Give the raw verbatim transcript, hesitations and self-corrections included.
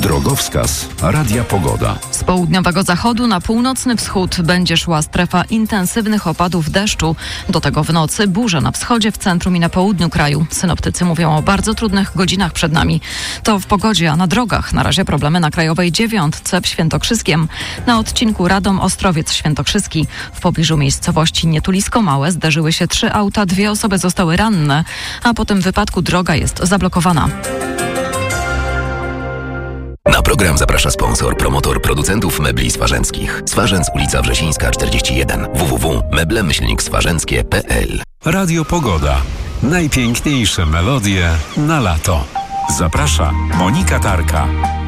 Drogowskaz Radia Pogoda. Z południowego zachodu na północny wschód będzie szła strefa intensywnych opadów deszczu. Do tego w nocy burze na wschodzie, w centrum i na południu kraju. Synoptycy mówią o bardzo trudnych godzinach przed nami. To w pogodzie, a na drogach na razie problemy na Krajowej Dziewiątce w Świętokrzyskiem. Na odcinku Radom-Ostrowiec-Świętokrzyski w pobliżu miejscowości Nietulisko Małe zdarzyły się trzy auta, dwie osoby zostały ranne, a po tym wypadku droga jest zablokowana. Na program zaprasza sponsor, promotor producentów mebli swarzęckich. Swarzędz, ulica Wrzesińska czterdzieści jeden. w w w kropka meble myślnik swarzęckie kropka p l. Radio Pogoda. Najpiękniejsze melodie na lato. Zaprasza Monika Tarka.